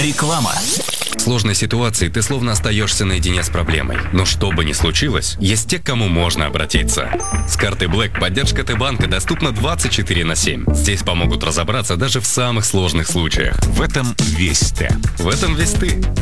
Реклама. В сложной ситуации ты словно остаешься наедине с проблемой. Но что бы ни случилось, есть те, к кому можно обратиться. С картой Black поддержка Т-банка доступна 24/7. Здесь помогут разобраться даже в самых сложных случаях. В этом весь Т. В этом весь ты.